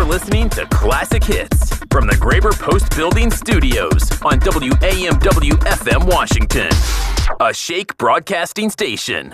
listening to Classic Hits from the Graber Post Building Studios on WAMW FM Washington, a Shake Broadcasting station.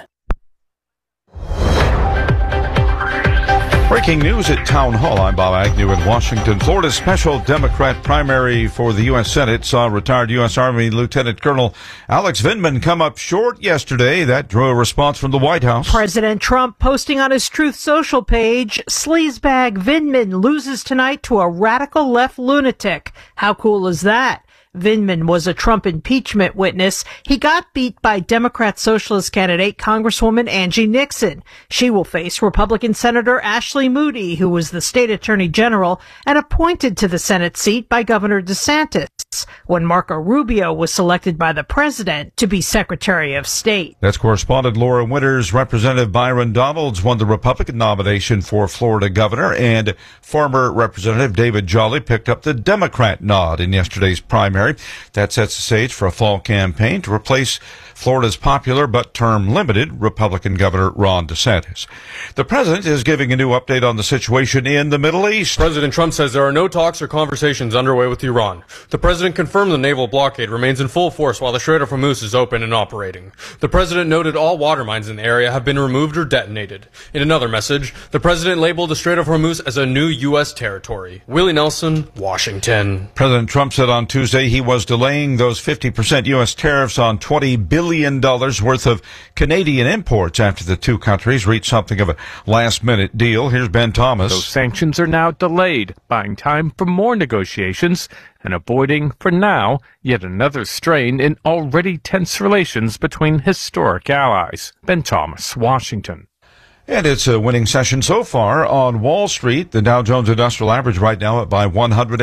Breaking news at Town Hall. I'm Bob Agnew in Washington. Florida's special Democrat primary for the U.S. Senate saw retired U.S. Army Lieutenant Colonel Alex Vindman come up short yesterday. That drew a response from the White House. President Trump posting on his Truth Social page, "Sleazebag Vindman loses tonight to a radical left lunatic." How cool is that? Vindman was a Trump impeachment witness. He got beat by Democrat Socialist candidate Congresswoman Angie Nixon. She will face Republican Senator Ashley Moody, who was the state attorney general and appointed to the Senate seat by Governor DeSantis when Marco Rubio was selected by the president to be Secretary of State. That's correspondent Laura Winters. Representative Byron Donalds won the Republican nomination for Florida governor, and former Representative David Jolly picked up the Democrat nod in yesterday's primary. That sets the stage for a fall campaign to replace Florida's popular but term-limited Republican Governor Ron DeSantis. The president is giving a new update on the situation in the Middle East. President Trump says there are no talks or conversations underway with Iran. The president confirmed the naval blockade remains in full force while the Strait of Hormuz is open and operating. The president noted all water mines in the area have been removed or detonated. In another message, the president labeled the Strait of Hormuz as a new U.S. territory. Willie Nelson, Washington. President Trump said on Tuesday he was delaying those 50% U.S. tariffs on $20 billion worth of Canadian imports after the two countries reached something of a last-minute deal. Here's Ben Thomas. Those sanctions are now delayed, buying time for more negotiations and avoiding, for now, yet another strain in already tense relations between historic allies. Ben Thomas, Washington. And it's a winning session so far on Wall Street. The Dow Jones Industrial Average right now up by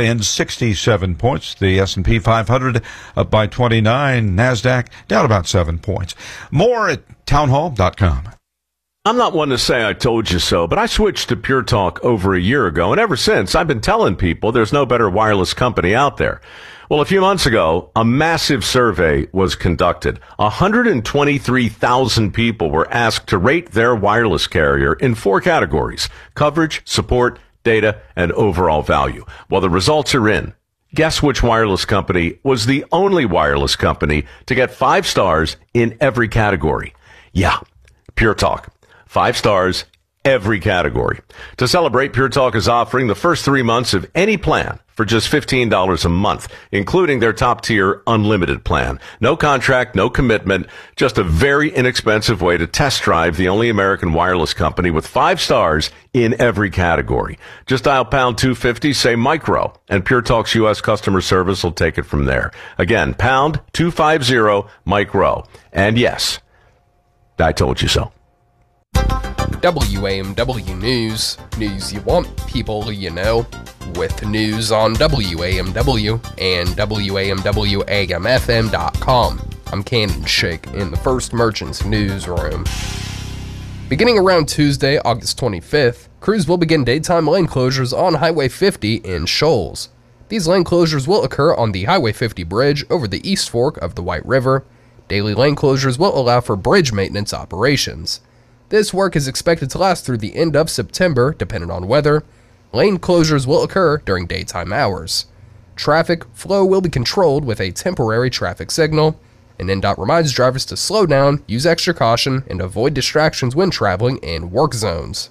167 points. The S&P 500 up by 29. NASDAQ down about 7 points. More at townhall.com. I'm not one to say I told you so, but I switched to Pure Talk over a year ago, and ever since I've been telling people there's no better wireless company out there. Well, a few months ago, a massive survey was conducted. 123,000 people were asked to rate their wireless carrier in 4 categories: coverage, support, data, and overall value. Well, the results are in. Guess which wireless company was the only wireless company to get 5 stars in every category? Yeah, Pure Talk. 5 stars, every category. To celebrate, Pure Talk is offering the first 3 months of any plan for just $15 a month, including their top-tier unlimited plan. No contract, no commitment, just a very inexpensive way to test drive the only American wireless company with 5 stars in every category. Just dial pound 250, say micro, and Pure Talk's U.S. customer service will take it from there. Again, pound 250, micro. And yes, I told you so. WAMW News. News you want, people you know. With news on WAMW and WAMWAMFM.com. I'm Cannon Shake in the First Merchants newsroom. Beginning around Tuesday, August 25th, crews will begin daytime lane closures on Highway 50 in Shoals. These lane closures will occur on the Highway 50 bridge over the East Fork of the White River. Daily lane closures will allow for bridge maintenance operations. This work is expected to last through the end of September, depending on weather. Lane closures will occur during daytime hours. Traffic flow will be controlled with a temporary traffic signal, and NDOT reminds drivers to slow down, use extra caution, and avoid distractions when traveling in work zones.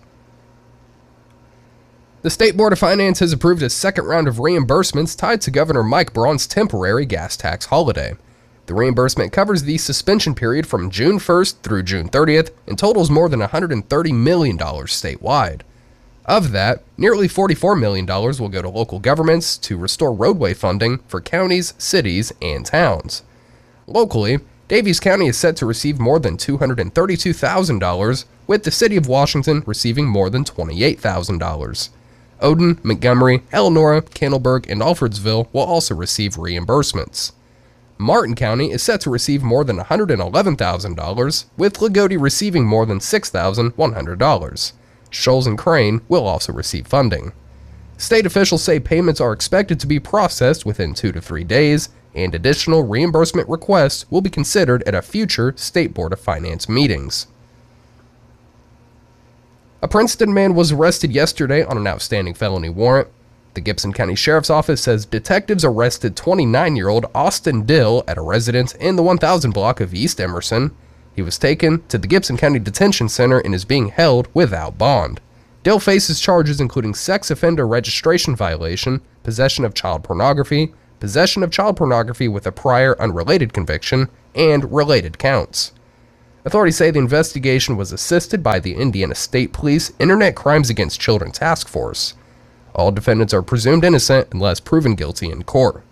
The State Board of Finance has approved a second round of reimbursements tied to Governor Mike Braun's temporary gas tax holiday. The reimbursement covers the suspension period from June 1st through June 30th and totals more than $130 million statewide. Of that, nearly $44 million will go to local governments to restore roadway funding for counties, cities, and towns. Locally, Daviess County is set to receive more than $232,000, with the City of Washington receiving more than $28,000. Odin, Montgomery, Eleanora, Candleburg, and Alfredsville will also receive reimbursements. Martin County is set to receive more than $111,000, with Lagodi receiving more than $6,100. Shoals and Crane will also receive funding. State officials say payments are expected to be processed within 2 to 3 days, and additional reimbursement requests will be considered at a future State Board of Finance meetings. A Princeton man was arrested yesterday on an outstanding felony warrant. The Gibson County Sheriff's Office says detectives arrested 29-year-old Austin Dill at a residence in the 1000 block of East Emerson. He was taken to the Gibson County Detention Center and is being held without bond. Dill faces charges including sex offender registration violation, possession of child pornography with a prior unrelated conviction, and related counts. Authorities say the investigation was assisted by the Indiana State Police Internet Crimes Against Children Task Force. All defendants are presumed innocent unless proven guilty in court.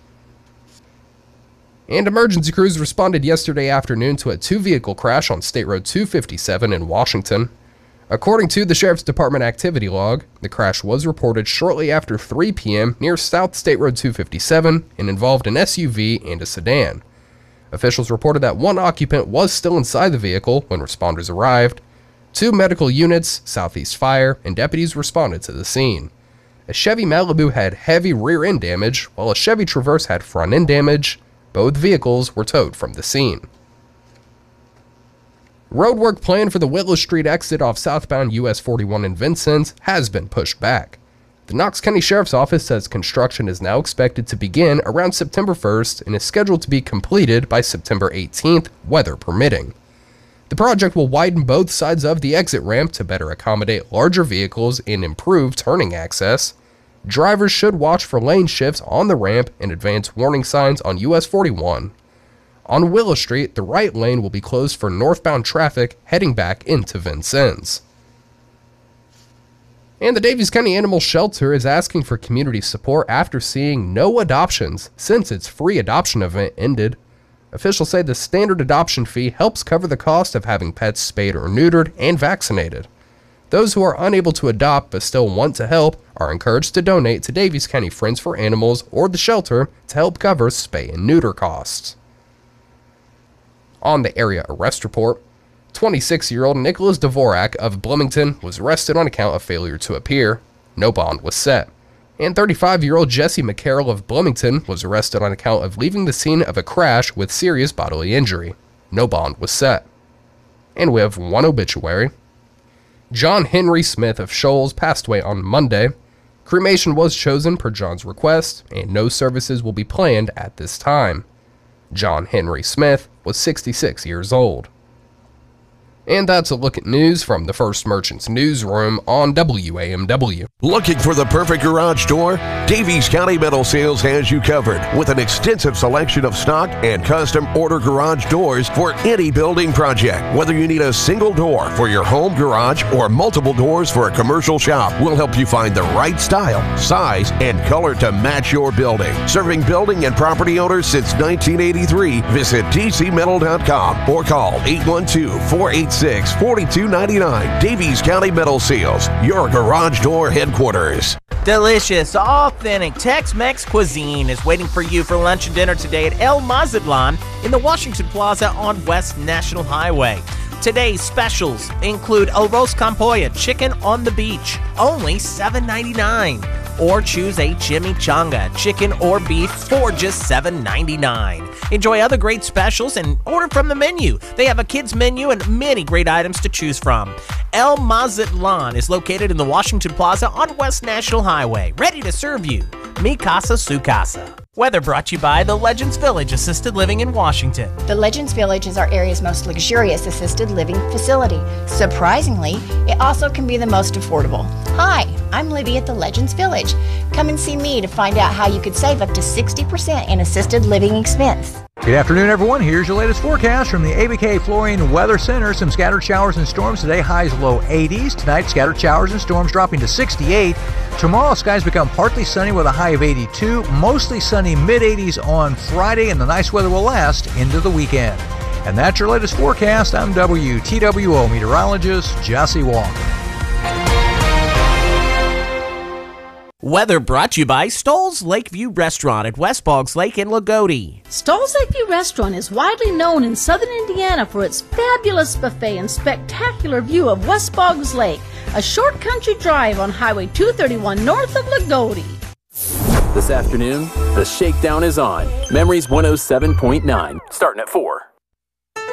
And emergency crews responded yesterday afternoon to a two-vehicle crash on State Road 257 in Washington. According to the Sheriff's Department activity log, the crash was reported shortly after 3 p.m. near South State Road 257 and involved an SUV and a sedan. Officials reported that one occupant was still inside the vehicle when responders arrived. 2 medical units, Southeast Fire, and deputies responded to the scene. A Chevy Malibu had heavy rear-end damage, while a Chevy Traverse had front-end damage. Both vehicles were towed from the scene. Roadwork planned for the Willow Street exit off southbound US 41 in Vincennes has been pushed back. The Knox County Sheriff's Office says construction is now expected to begin around September 1st and is scheduled to be completed by September 18th, weather permitting. The project will widen both sides of the exit ramp to better accommodate larger vehicles and improve turning access. Drivers should watch for lane shifts on the ramp and advance warning signs on US 41. On Willow Street, the right lane will be closed for northbound traffic heading back into Vincennes. And the Daviess County Animal Shelter is asking for community support after seeing no adoptions since its free adoption event ended. Officials say the standard adoption fee helps cover the cost of having pets spayed or neutered and vaccinated. Those who are unable to adopt but still want to help are encouraged to donate to Daviess County Friends for Animals or the shelter to help cover spay and neuter costs. On the area arrest report, 26-year-old Nicholas Dvorak of Bloomington was arrested on account of failure to appear. No bond was set. And 35-year-old Jesse McCarroll of Bloomington was arrested on account of leaving the scene of a crash with serious bodily injury. No bond was set. And we have one obituary. John Henry Smith of Shoals passed away on Monday. Cremation was chosen per John's request, and no services will be planned at this time. John Henry Smith was 66 years old. And that's a look at news from the First Merchants newsroom on WAMW. Looking for the perfect garage door? Daviess County Metal Sales has you covered with an extensive selection of stock and custom order garage doors for any building project. Whether you need a single door for your home garage or multiple doors for a commercial shop, we'll help you find the right style, size, and color to match your building. Serving building and property owners since 1983, visit dcmetal.com or call 812-486-4299. Daviess County Metal Sales, your garage door headquarters. Delicious, authentic Tex-Mex cuisine is waiting for you for lunch and dinner today at El Mazatlan in the Washington Plaza on West National Highway. Today's specials include arroz con pollo, chicken on the beach, only $7.99. Or choose a chimichanga, chicken or beef for just $7.99. Enjoy other great specials and order from the menu. They have a kids menu and many great items to choose from. El Mazatlan is located in the Washington Plaza on West National Highway, ready to serve you. Mi casa, su casa. Weather brought to you by the Legends Village Assisted Living in Washington. The Legends Village is our area's most luxurious assisted living facility. Surprisingly, it also can be the most affordable. Hi, I'm Libby at the Legends Village. Come and see me to find out how you could save up to 60% in assisted living expense. Good afternoon, everyone. Here's your latest forecast from the ABK Flooring Weather Center. Some scattered showers and storms today, highs low 80s. Tonight, scattered showers and storms dropping to 68. Tomorrow, skies become partly sunny with a high of 82. Mostly sunny mid-80s on Friday, and the nice weather will last into the weekend. And that's your latest forecast. I'm WTWO meteorologist Jesse Walker. Weather brought to you by Stoll's Lakeview Restaurant at West Boggs Lake in Lagodi. Stoll's Lakeview Restaurant is widely known in southern Indiana for its fabulous buffet and spectacular view of West Boggs Lake, a short country drive on Highway 231 north of Lagodi. This afternoon, the shakedown is on. Memories 107.9, starting at 4.